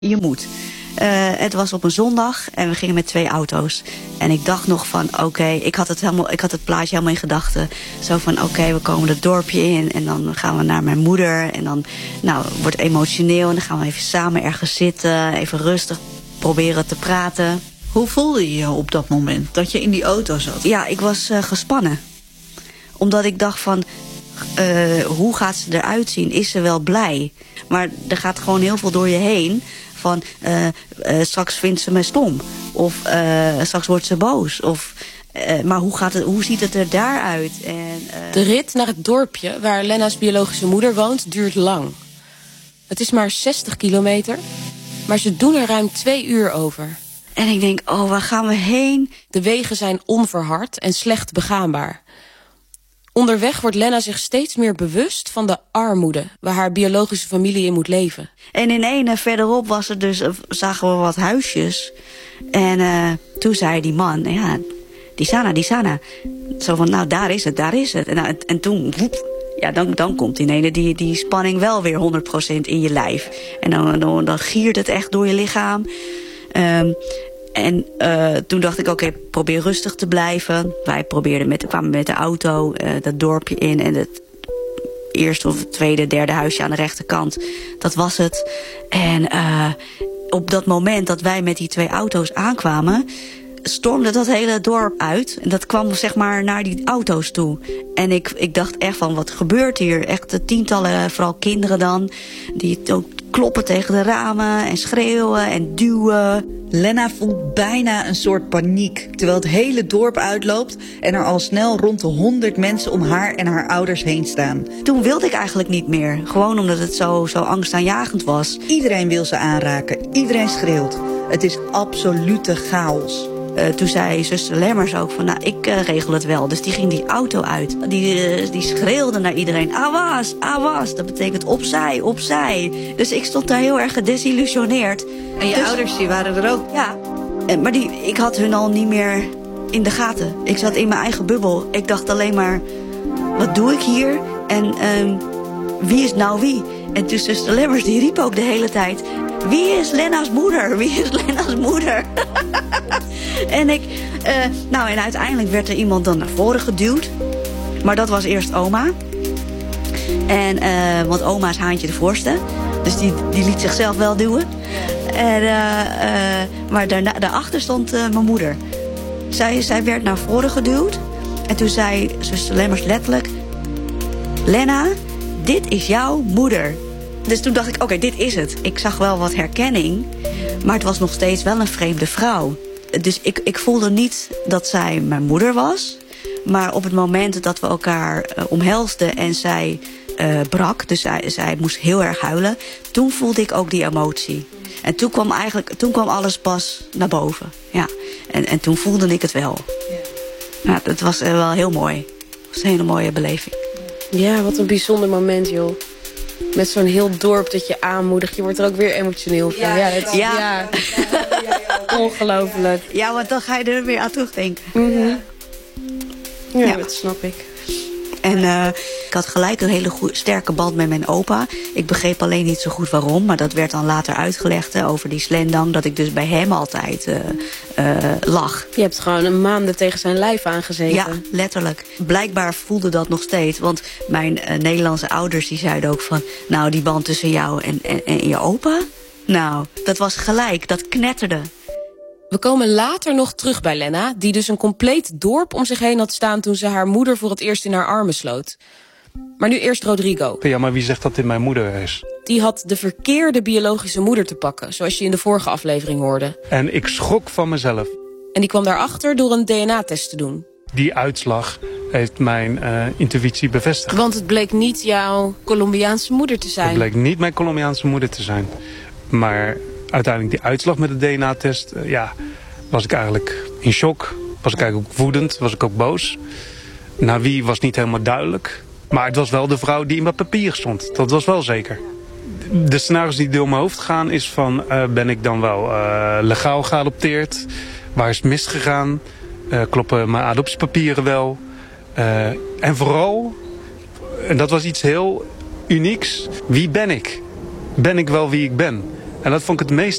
Je moet. Het was op een zondag en we gingen met 2 auto's. En ik dacht nog van oké, ik had het plaatje helemaal in gedachten. Zo van oké, we komen het dorpje in en dan gaan we naar mijn moeder. En dan wordt het emotioneel en dan gaan we even samen ergens zitten. Even rustig proberen te praten. Hoe voelde je je op dat moment dat je in die auto zat? Ja, ik was gespannen. Omdat ik dacht van, hoe gaat ze eruit zien? Is ze wel blij? Maar er gaat gewoon heel veel door je heen. Van, straks vindt ze me stom. Of straks wordt ze boos. Of, maar hoe ziet het er daaruit? De rit naar het dorpje waar Lenna's biologische moeder woont duurt lang. Het is maar 60 kilometer, maar ze doen er ruim 2 uur over. En ik denk, waar gaan we heen? De wegen zijn onverhard en slecht begaanbaar. Onderweg wordt Lenna zich steeds meer bewust van de armoede waar haar biologische familie in moet leven. En in ene verderop zagen we wat huisjes. En toen zei die man, ja, die Sana. Zo van, daar is het. En toen, dan komt in ene die spanning wel weer 100% in je lijf. En dan giert het echt door je lichaam. En toen dacht ik, oké, probeer rustig te blijven. Wij kwamen met de auto dat dorpje in. En het eerste of tweede, derde huisje aan de rechterkant. Dat was het. En op dat moment dat wij met die 2 auto's aankwamen, stormde dat hele dorp uit. En dat kwam zeg maar naar die auto's toe. En ik dacht echt van, wat gebeurt hier? Echt tientallen, vooral kinderen dan, die ook kloppen tegen de ramen en schreeuwen en duwen. Lenna voelt bijna een soort paniek, terwijl het hele dorp uitloopt en er al snel rond de 100 mensen om haar en haar ouders heen staan. Toen wilde ik eigenlijk niet meer, gewoon omdat het zo angstaanjagend was. Iedereen wil ze aanraken, iedereen schreeuwt. Het is absolute chaos. Toen zei zuster Lemmers ook van, ik regel het wel. Dus die ging die auto uit. Die schreeuwde naar iedereen, awas. Dat betekent opzij. Dus ik stond daar heel erg gedesillusioneerd. En je ouders, die waren er ook? Ja, maar ik had hun al niet meer in de gaten. Ik zat in mijn eigen bubbel. Ik dacht alleen maar, wat doe ik hier? En wie is nou wie? En toen zuster Lemmers, die riep ook de hele tijd, wie is Lenna's moeder? En uiteindelijk werd er iemand dan naar voren geduwd. Maar dat was eerst oma. Want oma is Haantje de voorste. Dus die liet zichzelf wel duwen. Maar daarachter stond mijn moeder. Zij werd naar voren geduwd. En toen zei zuster Lemmers letterlijk, Lenna, dit is jouw moeder. Dus toen dacht ik, oké, dit is het. Ik zag wel wat herkenning. Maar het was nog steeds wel een vreemde vrouw. Dus ik voelde niet dat zij mijn moeder was. Maar op het moment dat we elkaar omhelsden en zij brak, dus zij moest heel erg huilen, toen voelde ik ook die emotie. En toen kwam alles pas naar boven. Ja. En toen voelde ik het wel. Ja, dat was wel heel mooi. Het was een hele mooie beleving. Ja, wat een bijzonder moment, joh. Met zo'n heel dorp dat je aanmoedigt. Je wordt er ook weer emotioneel van. Ja. Ongelooflijk. Ja, want dan ga je er weer aan terugdenken. Mm-hmm. Ja, dat snap ik. En ik had gelijk een hele sterke band met mijn opa. Ik begreep alleen niet zo goed waarom. Maar dat werd dan later uitgelegd over die slendang. Dat ik dus bij hem altijd lag. Je hebt gewoon een maanden tegen zijn lijf aangezeten. Ja, letterlijk. Blijkbaar voelde dat nog steeds. Want mijn Nederlandse ouders die zeiden ook van, nou, die band tussen jou en je opa? Nou, dat was gelijk. Dat knetterde. We komen later nog terug bij Lenna, die dus een compleet dorp om zich heen had staan toen ze haar moeder voor het eerst in haar armen sloot. Maar nu eerst Rodrigo. Ja, maar wie zegt dat dit mijn moeder is? Die had de verkeerde biologische moeder te pakken, zoals je in de vorige aflevering hoorde. En ik schrok van mezelf. En die kwam daarachter door een DNA-test te doen. Die uitslag heeft mijn intuïtie bevestigd. Want het bleek niet jouw Colombiaanse moeder te zijn. Het bleek niet mijn Colombiaanse moeder te zijn. Maar uiteindelijk die uitslag met de DNA-test, was ik eigenlijk in shock. Was ik eigenlijk ook woedend, was ik ook boos. Naar wie was niet helemaal duidelijk. Maar het was wel de vrouw die in mijn papier stond. Dat was wel zeker. De scenario's die door mijn hoofd gaan is van, ben ik dan wel legaal geadopteerd? Waar is het misgegaan? Kloppen mijn adoptiepapieren wel? En vooral, en dat was iets heel unieks, wie ben ik? Ben ik wel wie ik ben? En dat vond ik het meest